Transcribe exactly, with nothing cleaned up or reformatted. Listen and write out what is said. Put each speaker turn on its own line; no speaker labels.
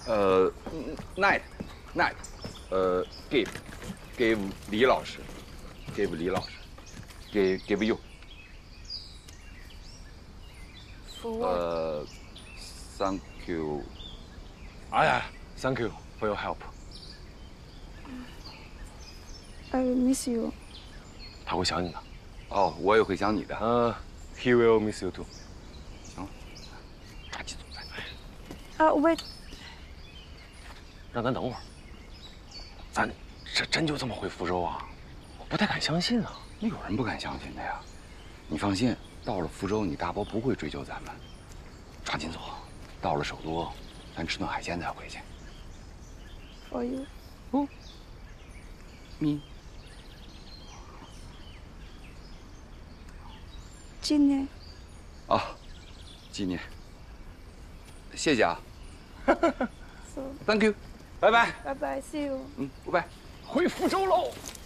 呃，night night， 呃，give give 李老师 ，give 李老师 ，give give you。呃 ，thank you。
哎呀 ，thank you for your help。
I will miss you。
他会想你的。
哦，我也会想你的。
嗯 ，He will miss you too。
行了，抓紧走呗。
啊 ，wait。
让咱等会儿。咱这真就这么回福州啊？我不太敢相信啊。
那有人不敢相信的呀。你放心，到了福州，你大伯不会追究咱们。抓紧走，到了首都，咱吃顿海鲜再回去。
For you。
哦。me。
纪念。
啊，纪念。谢谢啊。
So。
Thank you。
拜拜。
拜拜 ，See you。
嗯，拜拜。
回福州喽。